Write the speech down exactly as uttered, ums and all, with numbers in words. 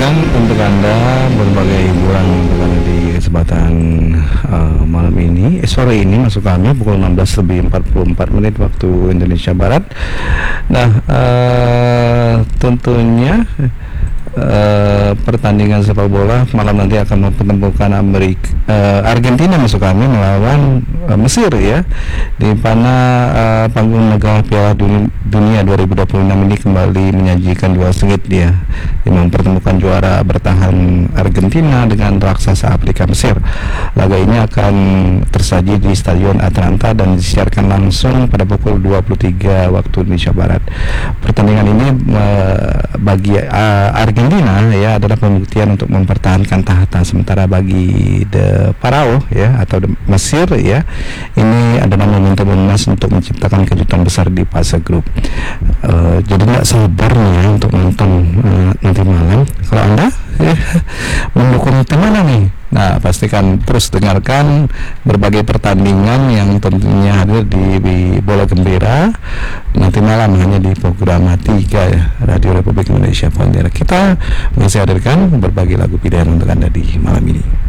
hadirkan untuk Anda berbagai hiburan untuk Anda di kesempatan uh, malam ini, eh, sore ini masuk kami pukul enam belas lebih empat puluh empat menit waktu Indonesia Barat. Nah, uh, tentunya Uh, pertandingan sepak bola malam nanti akan mempertemukan Amerika, uh, Argentina masuk kami melawan uh, Mesir ya, di mana uh, panggung negara Piala Dunia, Dunia dua ribu dua puluh enam ini kembali menyajikan dua sengit dia, yang mempertemukan juara bertahan Argentina dengan raksasa Afrika Mesir. Laga ini akan tersaji di Stadion Atlanta dan disiarkan langsung pada pukul dua puluh tiga waktu Indonesia Barat. Pertandingan ini uh, bagi uh, Argentina Argentina ya adalah pembuktian untuk mempertahankan tahta, sementara bagi The Pharaoh ya atau The Mesir ya, ini adalah momentum emas untuk menciptakan kejutan besar di fase grup. Uh, jadi nggak sabar nih ya untuk nonton uh, nanti malam. Kalau Anda ya, mendukung tim mana nih? Nah, pastikan terus dengarkan berbagai pertandingan yang tentunya hadir di, di Bola Gembira nanti malam hanya di program tiga ya, Radio Republik Indonesia Pontianak. Kita masih hadirkan berbagai lagu pilihan untuk Anda di malam ini.